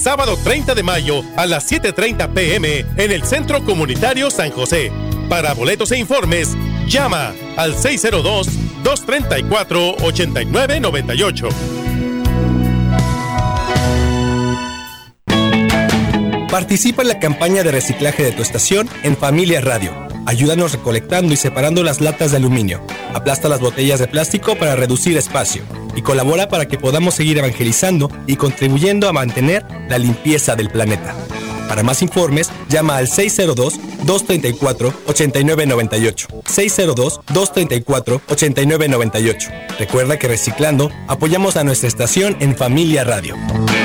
sábado 30 de mayo a las 7:30 p.m. en el Centro Comunitario San José. Para boletos e informes, llama al 602-234-8998. Participa en la campaña de reciclaje de tu estación en Familia Radio. Ayúdanos recolectando y separando las latas de aluminio. Aplasta las botellas de plástico para reducir espacio. Y colabora para que podamos seguir evangelizando y contribuyendo a mantener la limpieza del planeta. Para más informes, llama al 602-234-8998. 602-234-8998. Recuerda que reciclando, apoyamos a nuestra estación en Familia Radio.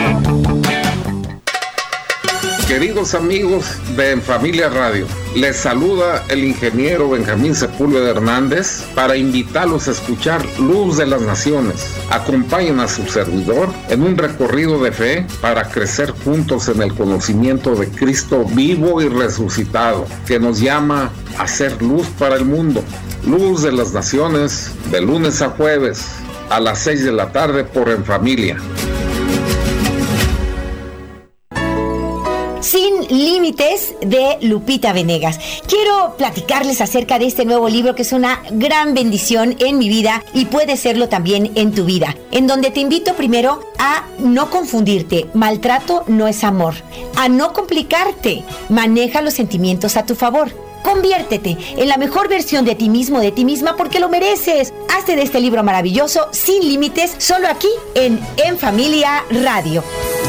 Queridos amigos de En Familia Radio, les saluda el ingeniero Benjamín Sepúlveda Hernández para invitarlos a escuchar Luz de las Naciones. Acompañen a su servidor en un recorrido de fe para crecer juntos en el conocimiento de Cristo vivo y resucitado, que nos llama a ser luz para el mundo. Luz de las Naciones, de lunes a jueves, a las 6 de la tarde por En Familia. Sin Límites, de Lupita Venegas. Quiero platicarles acerca de este nuevo libro que es una gran bendición en mi vida y puede serlo también en tu vida, en donde te invito primero a no confundirte. Maltrato no es amor. A no complicarte. Maneja los sentimientos a tu favor. Conviértete en la mejor versión de ti mismo, de ti misma, porque lo mereces. Hazte de este libro maravilloso, Sin Límites, solo aquí en Familia Radio.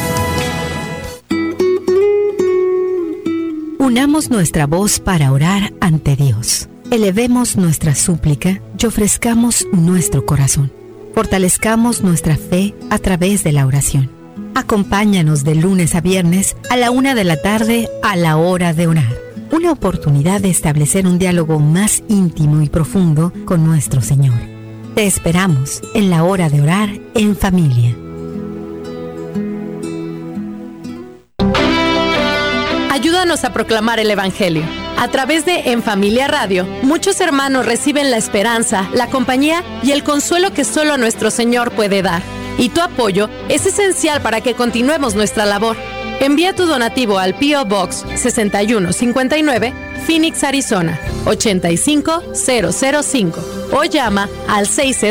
Unamos nuestra voz para orar ante Dios. Elevemos nuestra súplica y ofrezcamos nuestro corazón. Fortalezcamos nuestra fe a través de la oración. Acompáñanos de lunes a viernes a la 1 de la tarde a la hora de orar. Una oportunidad de establecer un diálogo más íntimo y profundo con nuestro Señor. Te esperamos en la hora de orar en familia. Ayúdanos a proclamar el Evangelio. A través de En Familia Radio, muchos hermanos reciben la esperanza, la compañía y el consuelo que solo nuestro Señor puede dar. Y tu apoyo es esencial para que continuemos nuestra labor. Envía tu donativo al P.O. Box 6159, Phoenix, Arizona, 85005 o llama al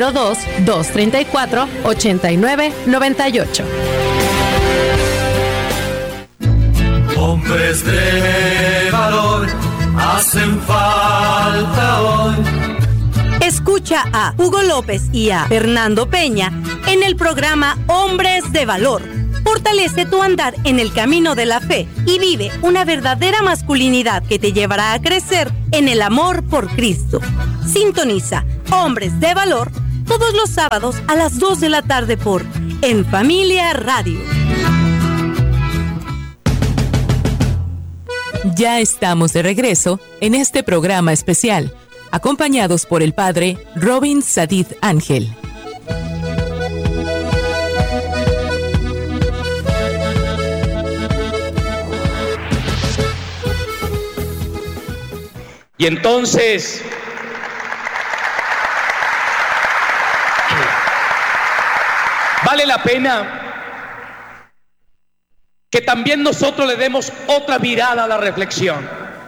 602-234-8998. Hombres de valor hacen falta hoy. Escucha a Hugo López y a Fernando Peña en el programa Hombres de Valor. Fortalece tu andar en el camino de la fe y vive una verdadera masculinidad que te llevará a crecer en el amor por Cristo. Sintoniza Hombres de Valor todos los sábados a las 2 de la tarde por En Familia Radio. Ya estamos de regreso en este programa especial, acompañados por el padre Robin Sadid Ángel. Y entonces, vale la pena que también nosotros le demos otra mirada a la reflexión.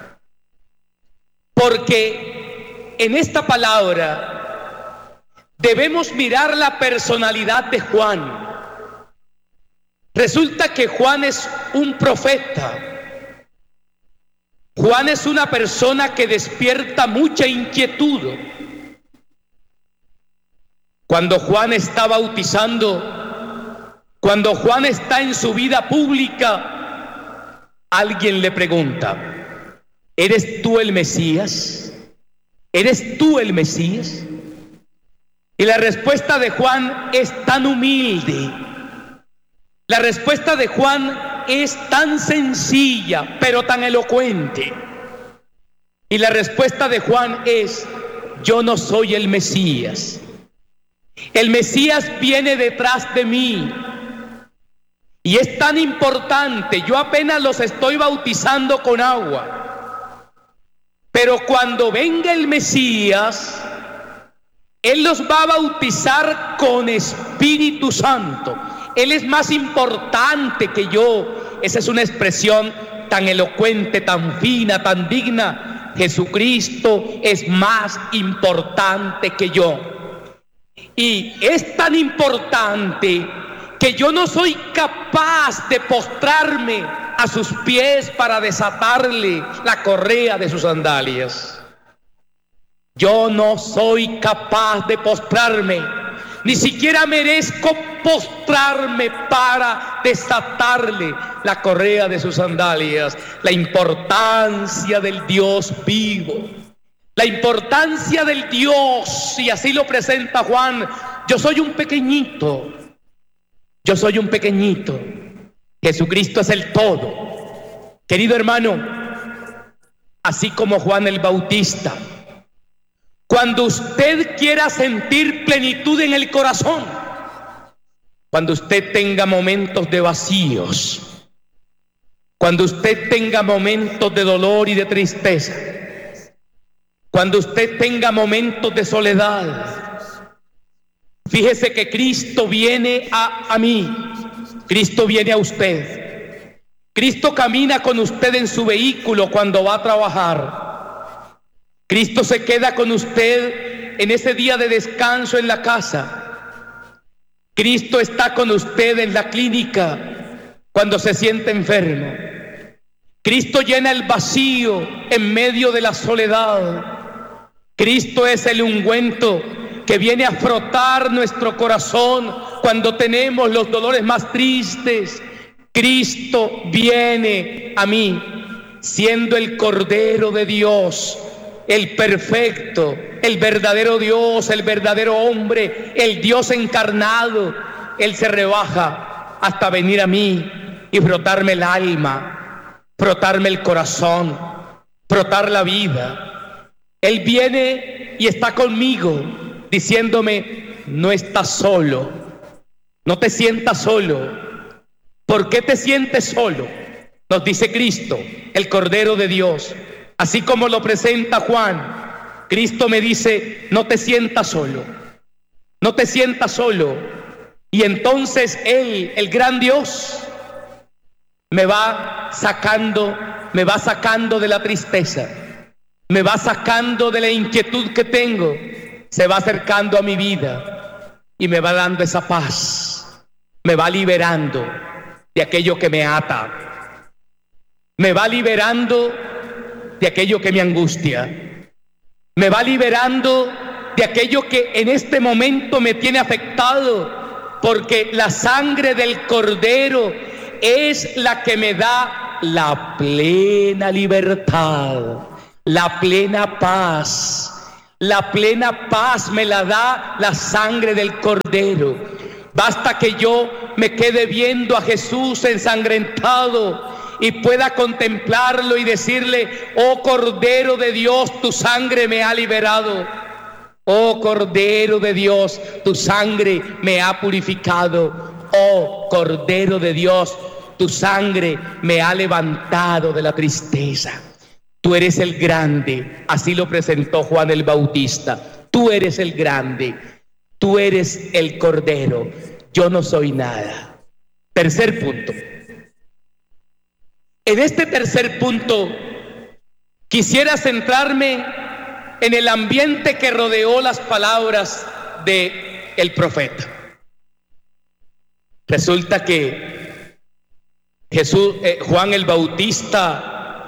Porque en esta palabra debemos mirar la personalidad de Juan. Resulta que Juan es un profeta. Juan es una persona que despierta mucha inquietud. Cuando Juan está bautizando, cuando Juan está en su vida pública, alguien le pregunta: ¿eres tú el Mesías? ¿Eres tú el Mesías? Y la respuesta de Juan es tan humilde. La respuesta de Juan es tan sencilla, pero tan elocuente. Y la respuesta de Juan es: yo no soy el Mesías. El Mesías viene detrás de mí. Y es tan importante, yo apenas los estoy bautizando con agua. Pero cuando venga el Mesías, Él los va a bautizar con Espíritu Santo. Él es más importante que yo. esa es una expresión tan elocuente, tan fina, tan digna. Jesucristo es más importante que yo. Y es tan importante que yo no soy capaz de postrarme a sus pies para desatarle la correa de sus sandalias. Yo no soy capaz de postrarme, ni siquiera merezco postrarme para desatarle la correa de sus sandalias. La importancia del Dios vivo, la importancia del Dios, y así lo presenta Juan. Yo soy un pequeñito, yo soy un pequeñito. Jesucristo es el todo. Querido hermano, así como Juan el Bautista, cuando usted quiera sentir plenitud en el corazón, cuando usted tenga momentos de vacíos, cuando usted tenga momentos de dolor y de tristeza, cuando usted tenga momentos de soledad, fíjese que Cristo viene a mí, Cristo viene a usted, Cristo camina con usted en su vehículo cuando va a trabajar, Cristo se queda con usted en ese día de descanso en la casa, Cristo está con usted en la clínica cuando se siente enfermo, Cristo llena el vacío en medio de la soledad, Cristo es el ungüento que viene a frotar nuestro corazón cuando tenemos los dolores más tristes. Cristo viene a mí, siendo el Cordero de Dios, el perfecto, el verdadero Dios, el verdadero hombre, el Dios encarnado. Él se rebaja hasta venir a mí y frotarme el alma, frotarme el corazón, frotar la vida. Él viene y está conmigo, diciéndome: no estás solo, no te sientas solo. ¿Por qué te sientes solo? Nos dice Cristo, el Cordero de Dios. Así como lo presenta Juan, Cristo me dice: no te sientas solo, no te sientas solo. Y entonces Él, el gran Dios, me va sacando de la tristeza, me va sacando de la inquietud que tengo, se va acercando a mi vida y me va dando esa paz, me va liberando de aquello que me ata, me va liberando de aquello que me angustia, me va liberando de aquello que en este momento me tiene afectado, porque la sangre del Cordero es la que me da la plena libertad, la plena paz. La plena paz me la da la sangre del Cordero. Basta que yo me quede viendo a Jesús ensangrentado y pueda contemplarlo y decirle: oh Cordero de Dios, tu sangre me ha liberado. Oh Cordero de Dios, tu sangre me ha purificado. Oh Cordero de Dios, tu sangre me ha levantado de la tristeza. Tú eres el grande, así lo presentó Juan el Bautista. Tú eres el grande, tú eres el Cordero, yo no soy nada. Tercer punto. En este tercer punto, quisiera centrarme en el ambiente que rodeó las palabras del profeta. Resulta que Juan el Bautista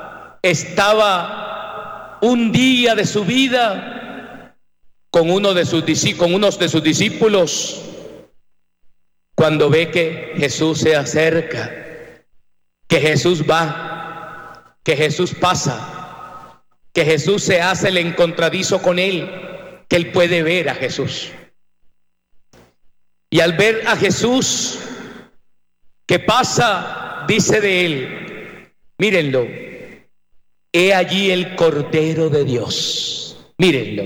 estaba un día de su vida con unos de sus discípulos, cuando ve que Jesús se acerca, que Jesús va, que Jesús pasa, que Jesús se hace el encontradizo con él, que él puede ver a Jesús. Y al ver a Jesús que pasa, dice de él: mírenlo, he allí el Cordero de Dios. Mírenlo.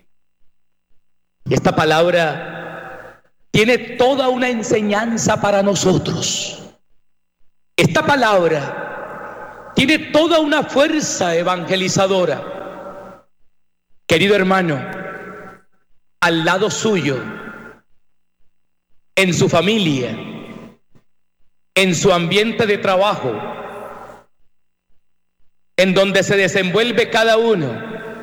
Y esta palabra tiene toda una enseñanza para nosotros. Esta palabra tiene toda una fuerza evangelizadora. Querido hermano, al lado suyo, en su familia, en su ambiente de trabajo, en donde se desenvuelve cada uno,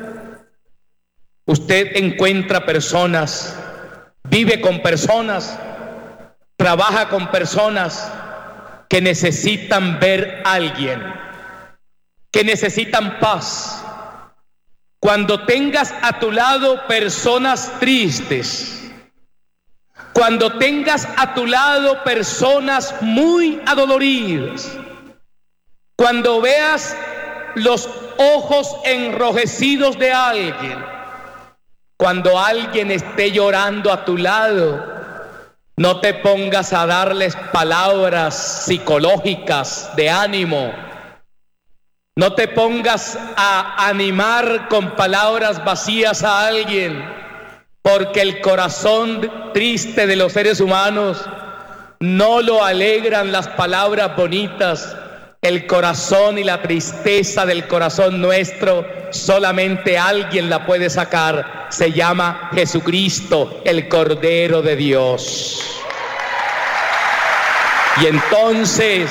usted encuentra personas, vive con personas, trabaja con personas que necesitan ver a alguien, que necesitan paz. Cuando tengas a tu lado personas tristes, cuando tengas a tu lado personas muy adoloridas, cuando veas los ojos enrojecidos de alguien, cuando alguien esté llorando a tu lado, no te pongas a darles palabras psicológicas de ánimo. No te pongas a animar con palabras vacías a alguien, porque el corazón triste de los seres humanos no lo alegran las palabras bonitas. El corazón y la tristeza del corazón nuestro solamente alguien la puede sacar. Se llama Jesucristo, el Cordero de Dios. Y entonces,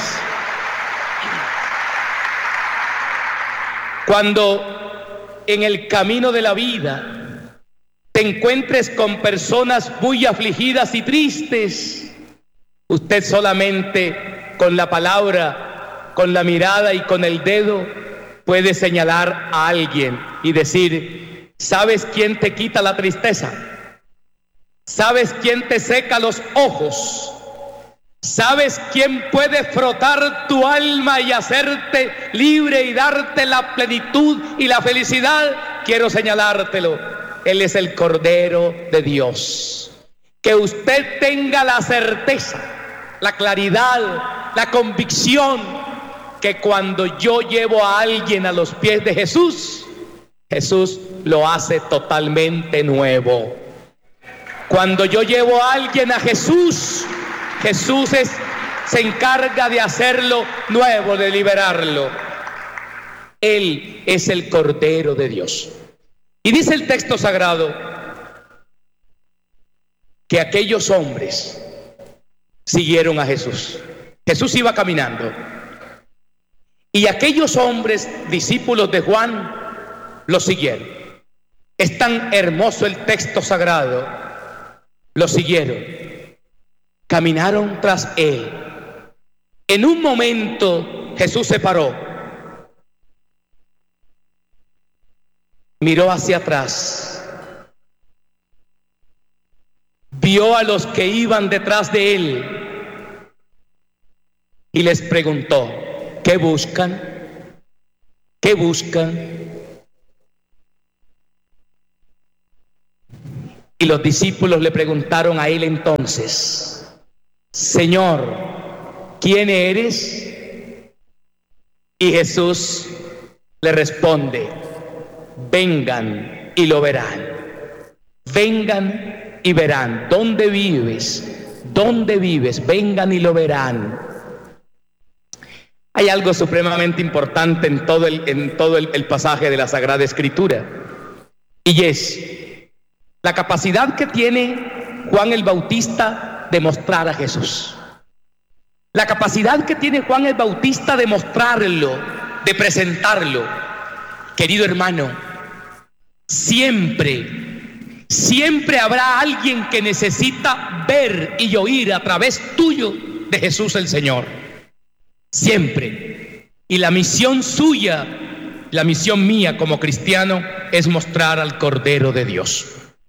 cuando en el camino de la vida te encuentres con personas muy afligidas y tristes, usted solamente con la palabra, con la mirada y con el dedo puede señalar a alguien y decir: ¿sabes quién te quita la tristeza? ¿Sabes quién te seca los ojos? ¿Sabes quién puede frotar tu alma y hacerte libre y darte la plenitud y la felicidad? Quiero señalártelo. Él es el Cordero de Dios. Que usted tenga la certeza, la claridad, la convicción que cuando yo llevo a alguien a los pies de Jesús, Jesús lo hace totalmente nuevo. Cuando yo llevo a alguien a Jesús, Jesús se encarga de hacerlo nuevo, de liberarlo. Él es el Cordero de Dios. Y dice el texto sagrado que aquellos hombres siguieron a Jesús. Jesús iba caminando y aquellos hombres, discípulos de Juan, lo siguieron. Es tan hermoso el texto sagrado. Lo siguieron. Caminaron tras él. En un momento Jesús se paró, miró hacia atrás, vio a los que iban detrás de él y les preguntó: ¿qué buscan? ¿Qué buscan? Y los discípulos le preguntaron a él entonces: Señor, ¿quién eres? Y Jesús le responde: vengan y lo verán. Vengan y verán. ¿Dónde vives? ¿Dónde vives? Vengan y lo verán. Hay algo supremamente importante en todo el pasaje de la Sagrada Escritura, y es la capacidad que tiene Juan el Bautista de mostrar a Jesús. La capacidad que tiene Juan el Bautista de mostrarlo, de presentarlo. Querido hermano, siempre habrá alguien que necesita ver y oír a través tuyo de Jesús el Señor. Siempre. Y la misión suya, la misión mía como cristiano, es mostrar al Cordero de Dios.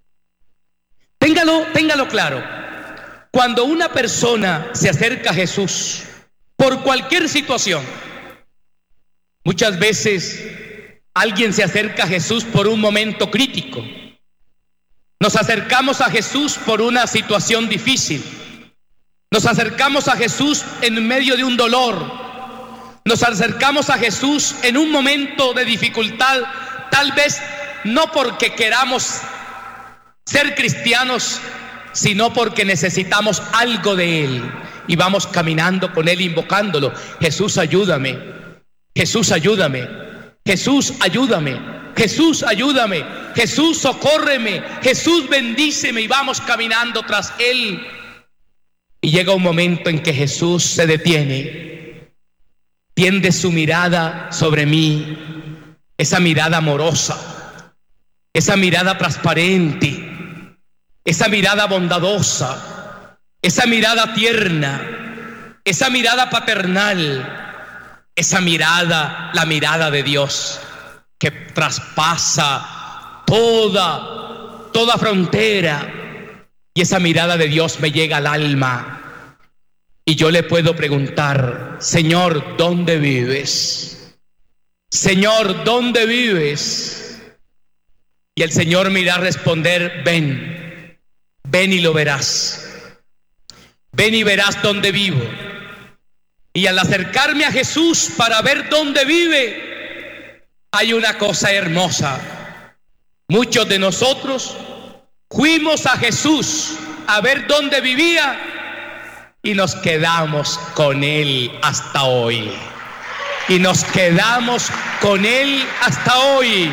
Téngalo claro. Cuando una persona se acerca a Jesús por cualquier situación, muchas veces alguien se acerca a Jesús por un momento crítico. Nos acercamos a Jesús por una situación difícil. Nos acercamos a Jesús en medio de un dolor. Nos acercamos a Jesús en un momento de dificultad, tal vez no porque queramos ser cristianos, sino porque necesitamos algo de Él. Y vamos caminando con Él, invocándolo. Jesús, ayúdame. Jesús, ayúdame. Jesús, ayúdame. Jesús, ayúdame. Jesús, socórreme. Jesús, bendíceme. Y vamos caminando tras Él. Y llega un momento en que Jesús se detiene, tiende su mirada sobre mí, esa mirada amorosa, esa mirada transparente, esa mirada bondadosa, esa mirada tierna, esa mirada paternal, esa mirada, la mirada de Dios que traspasa toda frontera. Y esa mirada de Dios me llega al alma y yo le puedo preguntar: Señor, ¿dónde vives? Señor, ¿dónde vives? Y el Señor me irá a responder: ven, ven y lo verás. Ven y verás dónde vivo. Y al acercarme a Jesús para ver dónde vive, hay una cosa hermosa. Muchos de nosotros fuimos a Jesús a ver dónde vivía y nos quedamos con Él hasta hoy. Y nos quedamos con Él hasta hoy.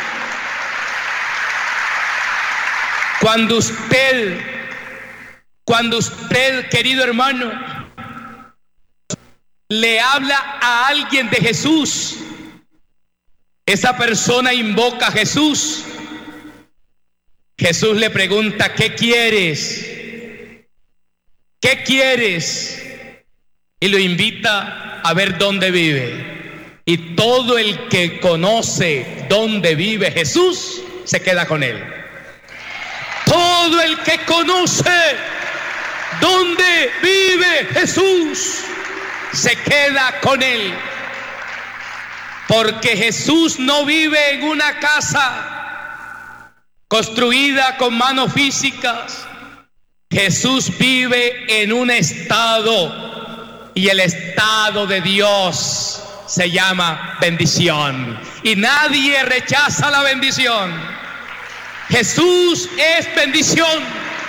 Cuando usted, querido hermano, le habla a alguien de Jesús, esa persona invoca a Jesús. Jesús le pregunta: ¿qué quieres? ¿Qué quieres? Y lo invita a ver dónde vive. Y todo el que conoce dónde vive Jesús se queda con Él. Todo el que conoce dónde vive Jesús se queda con Él. Porque Jesús no vive en una casa construida con manos físicas. Jesús vive en un estado, y el estado de Dios se llama bendición, y nadie rechaza la bendición. Jesús es bendición,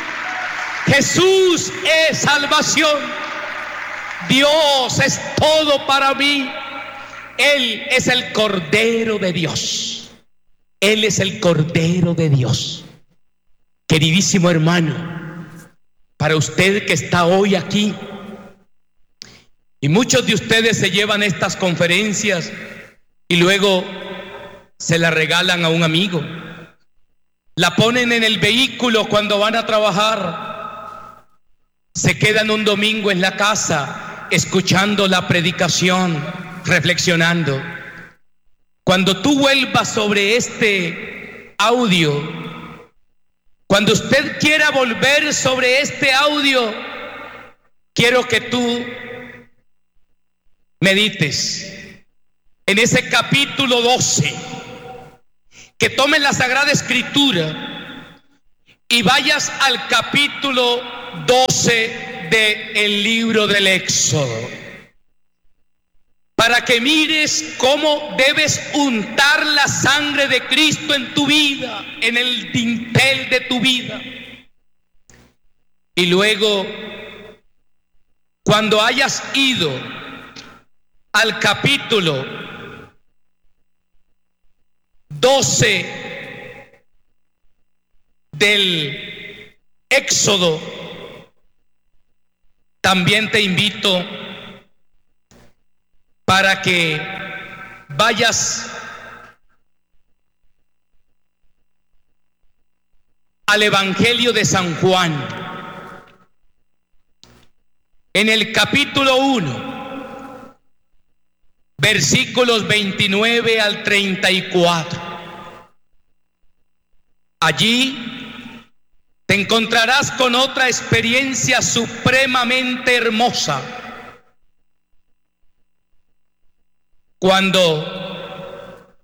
Jesús es salvación, Dios es todo para mí. Él es el Cordero de Dios. Él es el Cordero de Dios. Queridísimo hermano, para usted que está hoy aquí, y muchos de ustedes se llevan estas conferencias y luego se la regalan a un amigo, la ponen en el vehículo cuando van a trabajar, se quedan un domingo en la casa escuchando la predicación, reflexionando. Cuando tú vuelvas sobre este audio, cuando usted quiera volver sobre este audio, quiero que tú medites en ese capítulo 12, que tomes la Sagrada Escritura y vayas al capítulo 12 del libro del Éxodo, para que mires cómo debes untar la sangre de Cristo en tu vida, en el dintel de tu vida. Y luego, cuando hayas ido al capítulo 12 del Éxodo, también te invito para que vayas al Evangelio de San Juan, en el capítulo 1, versículos 29 al 34. Allí te encontrarás con otra experiencia supremamente hermosa. Cuando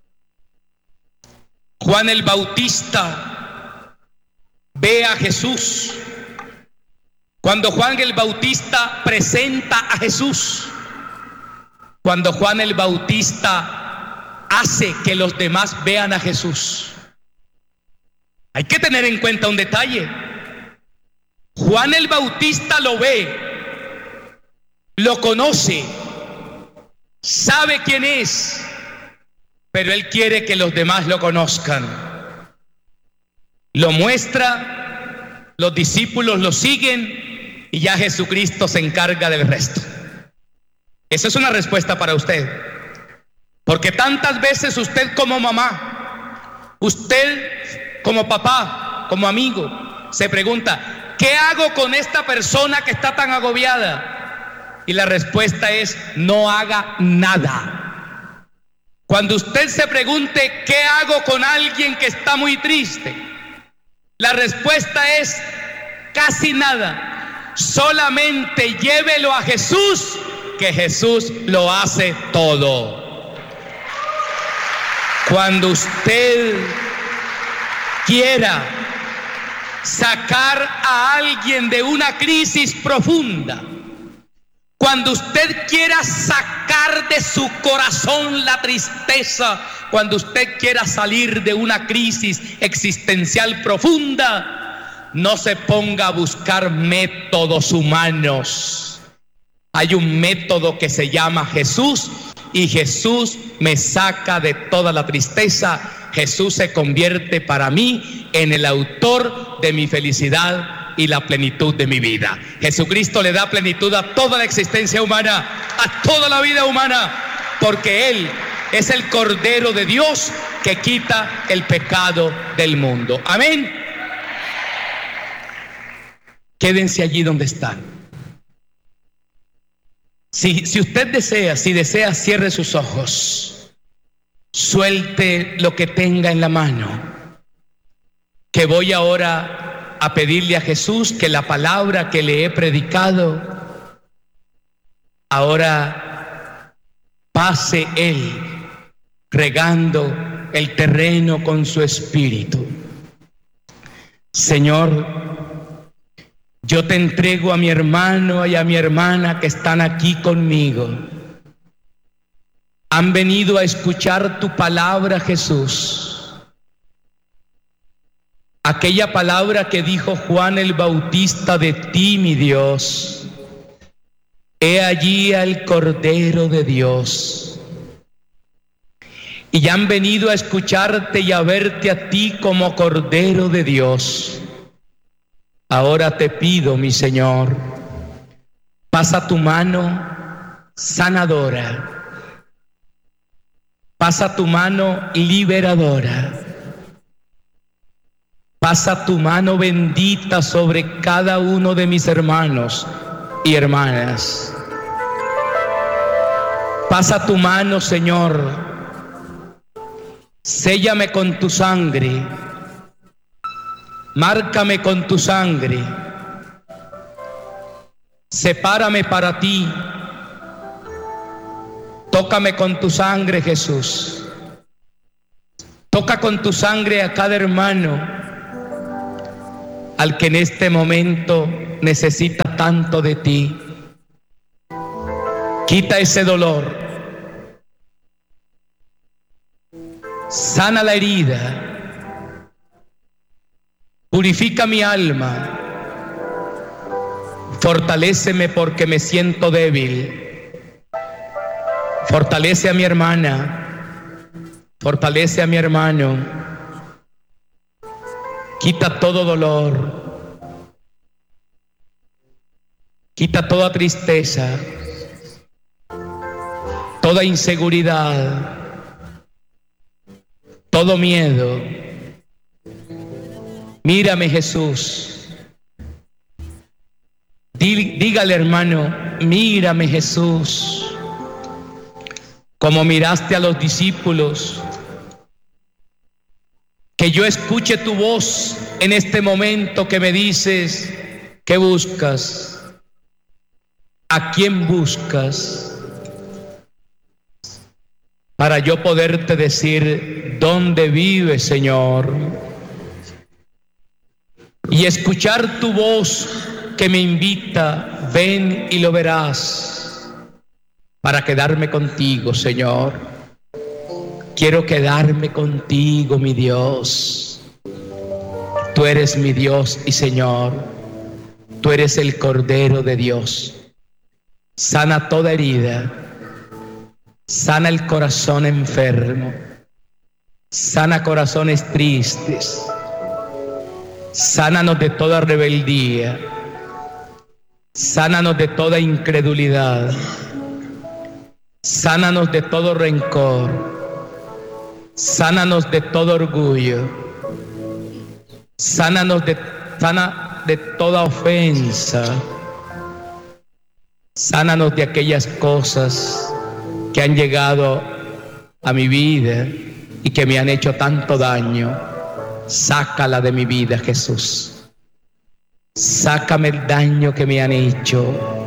Juan el Bautista ve a Jesús, cuando Juan el Bautista presenta a Jesús, cuando Juan el Bautista hace que los demás vean a Jesús, hay que tener en cuenta un detalle. Juan el Bautista lo ve, lo conoce, sabe quién es, pero él quiere que los demás lo conozcan. Lo muestra, los discípulos lo siguen, y ya Jesucristo se encarga del resto. Esa es una respuesta para usted. Porque tantas veces usted como mamá, usted como papá, como amigo, se pregunta, ¿qué hago con esta persona que está tan agobiada? Y la respuesta es, no haga nada. Cuando usted se pregunte, ¿qué hago con alguien que está muy triste? La respuesta es, casi nada. Solamente llévelo a Jesús, que Jesús lo hace todo. Cuando usted quiera sacar a alguien de una crisis profunda, cuando usted quiera sacar de su corazón la tristeza, cuando usted quiera salir de una crisis existencial profunda, no se ponga a buscar métodos humanos. Hay un método que se llama Jesús, y Jesús me saca de toda la tristeza. Jesús se convierte para mí en el autor de mi felicidad y la plenitud de mi vida. Jesucristo le da plenitud a toda la existencia humana, a toda la vida humana, porque Él es el Cordero de Dios que quita el pecado del mundo. Amén. Quédense allí donde están. Si usted desea, cierre sus ojos, suelte lo que tenga en la mano, que voy ahora a pedirle a Jesús que la palabra que le he predicado, ahora pase Él regando el terreno con su espíritu. Señor, yo te entrego a mi hermano y a mi hermana que están aquí conmigo. Han venido a escuchar tu palabra, Jesús. Aquella palabra que dijo Juan el Bautista de ti, mi Dios. He allí al Cordero de Dios. Y han venido a escucharte y a verte a ti como Cordero de Dios. Ahora te pido, mi Señor, pasa tu mano sanadora, pasa tu mano liberadora, pasa tu mano bendita sobre cada uno de mis hermanos y hermanas. Pasa tu mano, Señor, séllame con tu sangre. Márcame con tu sangre, sepárame para ti, tócame con tu sangre, Jesús. Toca con tu sangre a cada hermano, al que en este momento necesita tanto de ti. Quita ese dolor, sana la herida. Purifica mi alma, fortaléceme porque me siento débil. Fortalece a mi hermana, fortalece a mi hermano. Quita todo dolor, quita toda tristeza, toda inseguridad, todo miedo. Mírame, Jesús. Dígale, hermano, mírame, Jesús. Como miraste a los discípulos. Que yo escuche tu voz en este momento que me dices, ¿qué buscas? ¿A quién buscas? Para yo poderte decir, ¿dónde vives, Señor? Y escuchar tu voz que me invita, ven y lo verás, para quedarme contigo, Señor. Quiero quedarme contigo, mi Dios. Tú eres mi Dios y Señor. Tú eres el Cordero de Dios. Sana toda herida. Sana el corazón enfermo. Sana corazones tristes. Sánanos de toda rebeldía. Sánanos de toda incredulidad. Sánanos de todo rencor. Sánanos de todo orgullo. Sánanos de toda ofensa. Sánanos de aquellas cosas que han llegado a mi vida y que me han hecho tanto daño. Sácala de mi vida, Jesús. Sácame el daño que me han hecho.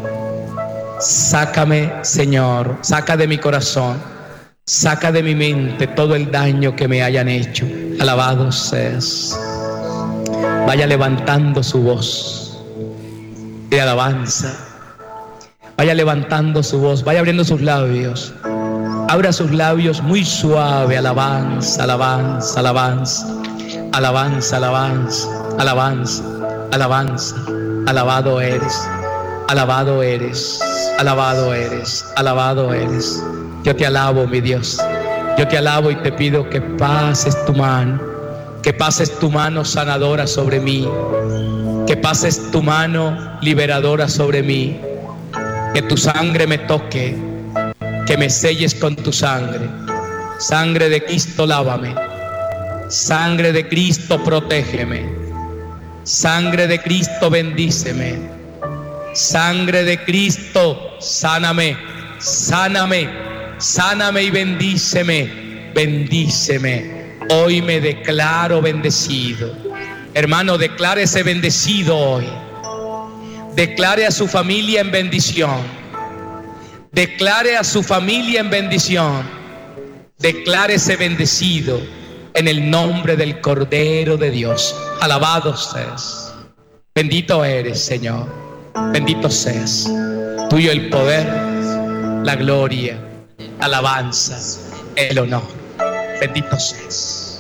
Sácame, Señor, saca de mi corazón, saca de mi mente todo el daño que me hayan hecho. Alabado seas. Vaya levantando su voz de alabanza. Vaya levantando su voz, vaya abriendo sus labios. Abra sus labios muy suave. Alabanza, alabanza, alabanza. Alabanza, alabanza, alabanza, alabanza. Alabado eres, alabado eres, alabado eres, alabado eres. Yo te alabo, mi Dios. Yo te alabo y te pido que pases tu mano, que pases tu mano sanadora sobre mí, que pases tu mano liberadora sobre mí, que tu sangre me toque, que me selles con tu sangre. Sangre de Cristo, lávame. Sangre de Cristo, protégeme. Sangre de Cristo, bendíceme. Sangre de Cristo, sáname, sáname, sáname y bendíceme, bendíceme. Hoy me declaro bendecido. Hermano, declárese bendecido hoy. Declare a su familia en bendición. Declare a su familia en bendición. Declárese bendecido en el nombre del Cordero de Dios. Alabado seas. Bendito eres, Señor. Bendito seas. Tuyo el poder, la gloria, la alabanza, el honor. Bendito seas.